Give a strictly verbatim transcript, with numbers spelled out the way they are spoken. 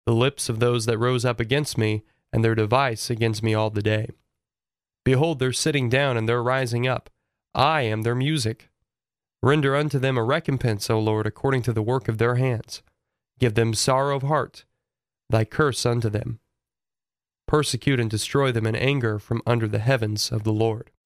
the lips of those that rose up against me, and their device against me all the day. Behold their sitting down and their rising up. I am their music. Render unto them a recompense, O Lord, according to the work of their hands. Give them sorrow of heart, thy curse unto them. Persecute and destroy them in anger from under the heavens of the Lord.